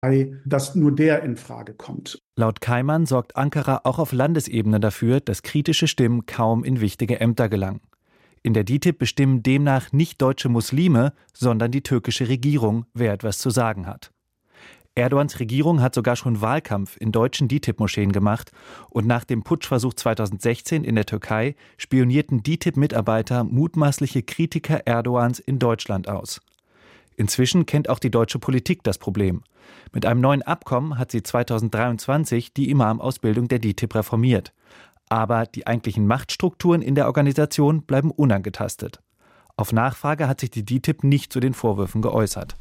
dass nur der in Frage kommt. Laut Kayman sorgt Ankara auch auf Landesebene dafür, dass kritische Stimmen kaum in wichtige Ämter gelangen. In der DİTİB bestimmen demnach nicht deutsche Muslime, sondern die türkische Regierung, wer etwas zu sagen hat. Erdogans Regierung hat sogar schon Wahlkampf in deutschen DİTİB-Moscheen gemacht und nach dem Putschversuch 2016 in der Türkei spionierten DİTİB-Mitarbeiter mutmaßliche Kritiker Erdogans in Deutschland aus. Inzwischen kennt auch die deutsche Politik das Problem. Mit einem neuen Abkommen hat sie 2023 die Imam-Ausbildung der DİTİB reformiert. Aber die eigentlichen Machtstrukturen in der Organisation bleiben unangetastet. Auf Nachfrage hat sich die DİTİB nicht zu den Vorwürfen geäußert.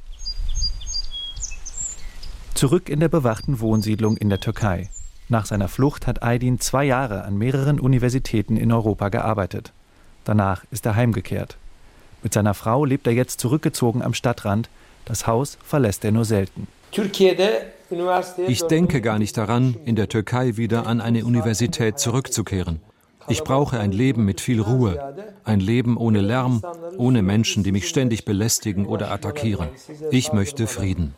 Zurück in der bewachten Wohnsiedlung in der Türkei. Nach seiner Flucht hat Aydin 2 Jahre an mehreren Universitäten in Europa gearbeitet. Danach ist er heimgekehrt. Mit seiner Frau lebt er jetzt zurückgezogen am Stadtrand. Das Haus verlässt er nur selten. Ich denke gar nicht daran, in der Türkei wieder an eine Universität zurückzukehren. Ich brauche ein Leben mit viel Ruhe, ein Leben ohne Lärm, ohne Menschen, die mich ständig belästigen oder attackieren. Ich möchte Frieden.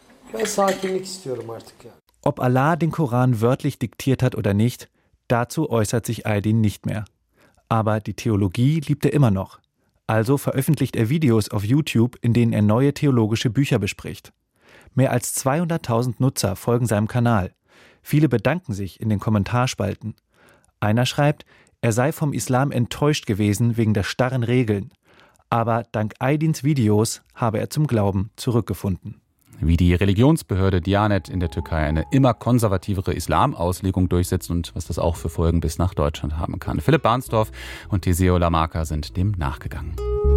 Ob Allah den Koran wörtlich diktiert hat oder nicht, dazu äußert sich Aydin nicht mehr. Aber die Theologie liebt er immer noch. Also veröffentlicht er Videos auf YouTube, in denen er neue theologische Bücher bespricht. Mehr als 200.000 Nutzer folgen seinem Kanal. Viele bedanken sich in den Kommentarspalten. Einer schreibt, er sei vom Islam enttäuscht gewesen wegen der starren Regeln. Aber dank Aydins Videos habe er zum Glauben zurückgefunden. Wie die Religionsbehörde Diyanet in der Türkei eine immer konservativere Islamauslegung durchsetzt und was das auch für Folgen bis nach Deutschland haben kann. Philipp Barnsdorf und Teseo Lamarca sind dem nachgegangen.